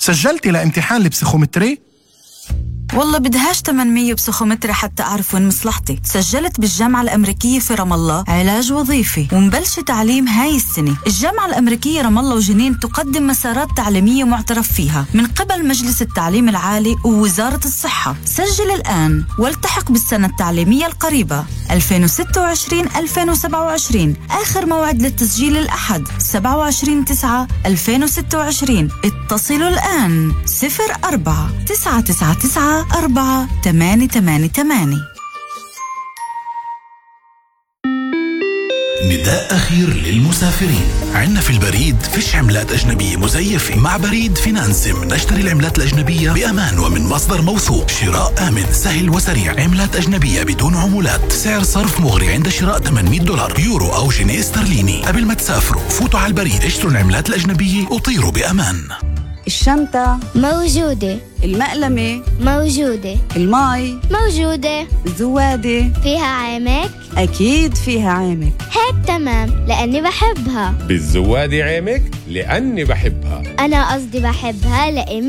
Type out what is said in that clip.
سجلتي لامتحان البسيخومتري؟ والله بدهاش 800 بسيخومتري حتى أعرف وين مصلحتي. سجلت بالجامعة الأمريكية في رام الله علاج وظيفي ومبلش تعليم هاي السنة. الجامعة الأمريكية رام الله وجنين تقدم مسارات تعليمية معترف فيها من قبل مجلس التعليم العالي ووزارة الصحة. سجل الآن والتحق بالسنة التعليمية القريبة 2026-2027. آخر موعد للتسجيل الأحد 27/9/2026. اتصلوا الآن 04-999-4888. نداء أخير للمسافرين. عنا في البريد فيش عملات أجنبية مزيفة. مع بريد فينانسم نشتري العملات الأجنبية بأمان ومن مصدر موثوق. شراء آمن سهل وسريع. عملات أجنبية بدون عمولات. سعر صرف مغري عند شراء $800 يورو أو جنيه استرليني. قبل ما تسافروا فوتوا على البريد اشتروا العملات الأجنبية وطيروا بأمان. الشنطة موجودة. المقلمة موجودة. الماي موجودة. الزوادة فيها عامك؟ أكيد فيها عامك. هيك تمام لأني بحبها. بالزوادة عامك لأني بحبها. أنا قصدي بحبها لأني